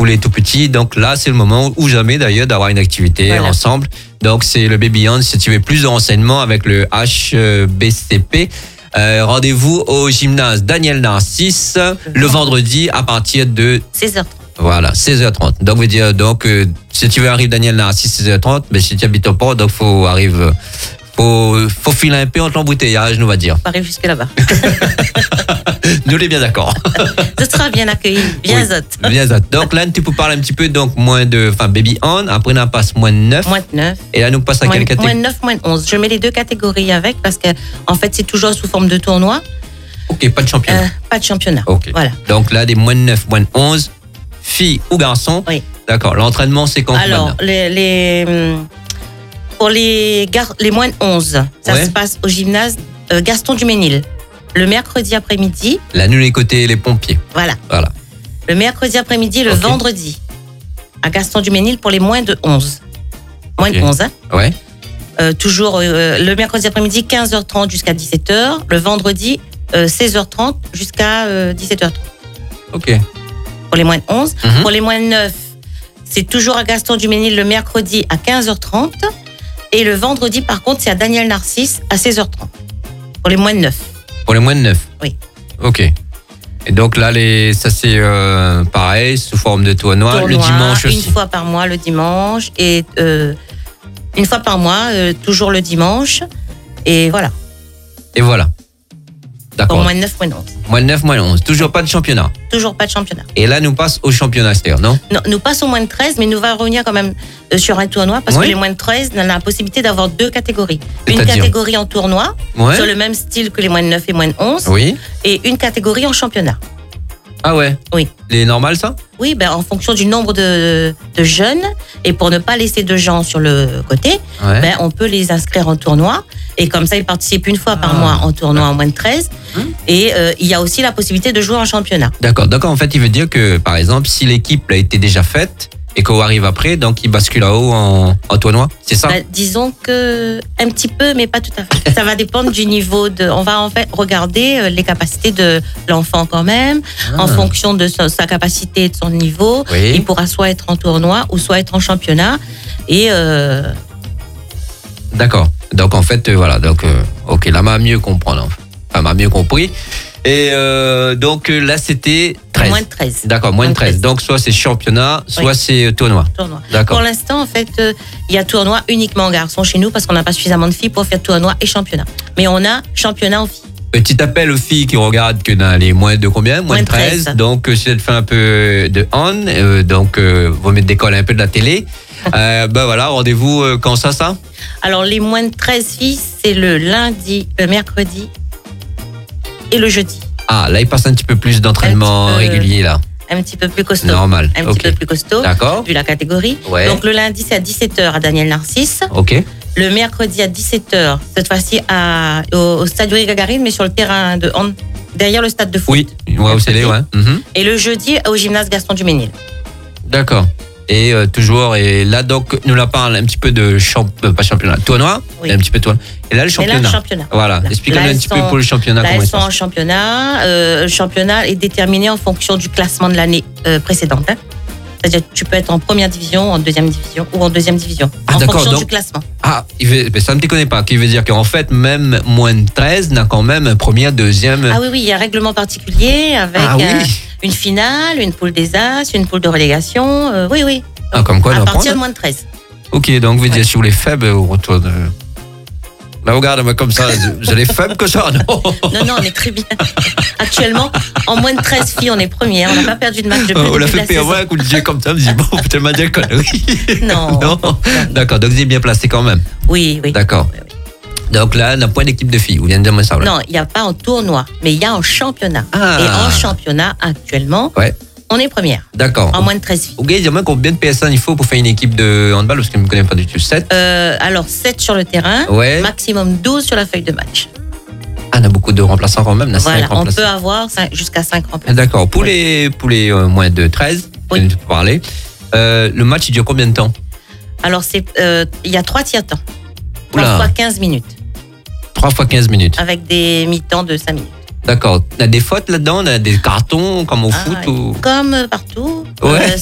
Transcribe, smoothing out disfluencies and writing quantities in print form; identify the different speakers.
Speaker 1: pour les tout petits. Donc là, c'est le moment ou jamais d'ailleurs d'avoir une activité ensemble. Donc c'est le Baby On. Si tu veux plus de renseignements avec le HBCP, rendez-vous au gymnase Daniel Narcisse le vendredi à partir de
Speaker 2: 16h30.
Speaker 1: Voilà, 16h30. Donc, veut dire, si tu veux arriver Daniel Narcisse 16h30, mais si tu habites au port, donc faut filer un peu entre l'embouteillage, nous va dire.
Speaker 2: On arrive jusque là-bas.
Speaker 1: Nous les bien d'accord.
Speaker 2: Ce sera bien accueilli, bien zot.
Speaker 1: Bien zot. Donc là, tu peux parler un petit peu, donc Baby On, après on passe moins 9.
Speaker 2: Moins 9.
Speaker 1: Et là, nous passe à quelle catégorie?
Speaker 2: Moins 9, moins 11. Je mets les deux catégories avec parce que, en fait, c'est toujours sous forme de tournoi.
Speaker 1: Ok, pas de championnat.
Speaker 2: Pas de championnat.
Speaker 1: Ok.
Speaker 2: Voilà.
Speaker 1: Donc là, des moins 9, moins 11, filles ou garçons.
Speaker 2: Oui.
Speaker 1: D'accord. L'entraînement, c'est quand?
Speaker 2: Alors, pour les moins de 11, ça se passe au gymnase Gaston Duménil, le mercredi après-midi.
Speaker 1: Là, nous, les côtés, les pompiers.
Speaker 2: Voilà. Le mercredi après-midi, le vendredi, à Gaston Duménil pour les moins de 11. Moins de 11, hein?
Speaker 1: Ouais.
Speaker 2: Toujours le mercredi après-midi, 15h30 jusqu'à 17h. Le vendredi, 16h30 jusqu'à 17h30.
Speaker 1: Ok.
Speaker 2: Pour les moins de 11. Pour les moins de 9, c'est toujours à Gaston Duménil le mercredi à 15h30. Et le vendredi, par contre, c'est à Daniel Narcisse à 16h30. Pour les moins de 9.
Speaker 1: Pour les moins de 9?
Speaker 2: Oui.
Speaker 1: Ok. Et donc là, ça c'est pareil, sous forme de tournoi le dimanche aussi.
Speaker 2: Une fois par mois le dimanche. Et une fois par mois, toujours le dimanche. Et voilà. D'accord. Pour moins de 9, moins de 11.
Speaker 1: Moins de 9, moins de 11. Toujours pas de championnat?
Speaker 2: Toujours pas de championnat.
Speaker 1: Et là, nous passe au championnat, c'est-à-dire, non?
Speaker 2: Non, nous passons au moins de 13, mais nous allons revenir quand même sur un tournoi parce que les moins de 13, on a la possibilité d'avoir deux catégories. Une catégorie en tournoi, sur le même style que les moins de 9 et moins de 11.
Speaker 1: Oui.
Speaker 2: Et une catégorie en championnat.
Speaker 1: Ah ouais?
Speaker 2: Oui.
Speaker 1: Les normales, ça?
Speaker 2: Oui, en fonction du nombre de jeunes. Et pour ne pas laisser de gens sur le côté, on peut les inscrire en tournoi. Et comme ça, ils participent une fois par mois en tournoi en moins de 13. Et il y a aussi la possibilité de jouer en championnat. D'accord.
Speaker 1: Donc, en fait, il veut dire que, par exemple, si l'équipe a été déjà faite et qu'on arrive après, donc il bascule là-haut en tournoi, c'est ça?
Speaker 2: Disons que un petit peu, mais pas tout à fait. Ça va dépendre du niveau on va en fait regarder les capacités de l'enfant quand même. En fonction de sa capacité et de son niveau, il pourra soit être en tournoi ou soit être en championnat. Et
Speaker 1: D'accord. Donc en fait, voilà. Donc, ok, là m'a mieux comprendre. Enfin, m'a mieux compris. Et donc là, c'était 13.
Speaker 2: Moins de 13.
Speaker 1: D'accord, moins de 13. Donc soit c'est championnat, soit c'est tournoi. D'accord.
Speaker 2: Pour l'instant, en fait, il y a tournoi uniquement en garçons chez nous parce qu'on n'a pas suffisamment de filles pour faire tournoi et championnat. Mais on a championnat en filles.
Speaker 1: Petit appel aux filles qui regardent que dans les moins de combien? Moins de 13. Donc si vous faites un peu de on, donc vous mettez des cols un peu de la télé. Voilà, rendez-vous quand ça?
Speaker 2: Alors les moins de 13 filles, c'est le lundi, le mercredi et le jeudi.
Speaker 1: Ah, là il passe un petit peu plus d'entraînement régulier là.
Speaker 2: Un petit peu plus costaud.
Speaker 1: Normal.
Speaker 2: Un petit peu plus costaud.
Speaker 1: D'accord.
Speaker 2: Vu la catégorie.
Speaker 1: Ouais.
Speaker 2: Donc le lundi c'est à 17h à Daniel Narcisse.
Speaker 1: Ok.
Speaker 2: Le mercredi à 17h, cette fois-ci au stade Yuri Gagarin, mais sur le terrain de hand, derrière le stade de foot.
Speaker 1: Oui, au CD, ouais.
Speaker 2: Et le jeudi au gymnase Gaston Duménil.
Speaker 1: D'accord. Et toujours, et là donc, nous la parle un petit peu de pas championnat, tournoi, un petit peu tournoi. Et là le championnat.
Speaker 2: Et là, le championnat.
Speaker 1: Voilà, explique-nous un petit peu pour le championnat.
Speaker 2: Là, elles sont en championnat. Le championnat est déterminé en fonction du classement de l'année précédente. C'est-à-dire que tu peux être en première division, en deuxième division ou en deuxième division. En fonction du classement.
Speaker 1: Ah, ça ne te connaît pas. Qui veut dire qu'en fait, même moins de 13 n'a quand même première, deuxième.
Speaker 2: Ah oui, il y a un règlement particulier avec une finale, une poule des As, une poule de relégation. Oui.
Speaker 1: Ah, comme quoi,
Speaker 2: à partir de moins de 13.
Speaker 1: Ok, donc vous dire sur les faibles au retour de. Là, regarde-moi comme ça, j'ai les faibles que ça, non?
Speaker 2: Non, on est très bien. Actuellement, en moins de 13 filles, on est première. On n'a pas perdu de match depuis
Speaker 1: on l'a fait payer un coup de jet comme ça, on me dit, bon, peut-être m'a dit connerie.
Speaker 2: Non.
Speaker 1: D'accord, donc vous êtes bien placé quand même.
Speaker 2: Oui.
Speaker 1: D'accord.
Speaker 2: Oui.
Speaker 1: Donc là, on n'a point d'équipe de filles, vous venez de dire moi ça.
Speaker 2: Non, il n'y a pas en tournoi, mais il y a en championnat.
Speaker 1: Ah.
Speaker 2: Et en championnat, actuellement, on est première.
Speaker 1: D'accord.
Speaker 2: En moins de 13 filles.
Speaker 1: Ok, dis-moi combien de personnes il faut pour faire une équipe de handball, parce que je ne me connais pas du tout. 7
Speaker 2: Alors, 7 sur le terrain, maximum 12 sur la feuille de match.
Speaker 1: Ah, on a beaucoup de remplaçants quand même.
Speaker 2: Voilà, on peut avoir jusqu'à 5 remplaçants.
Speaker 1: D'accord. Pour les moins de 13, tu peux parler. Le match, il dure combien de temps?
Speaker 2: Alors, il y a 3 tiers-temps. 3 fois 15 minutes.
Speaker 1: 3 fois 15 minutes.
Speaker 2: Avec des mi-temps de 5 minutes.
Speaker 1: D'accord. On a des fautes là-dedans, on a des cartons comme au foot ou...
Speaker 2: Comme partout.
Speaker 1: Ouais.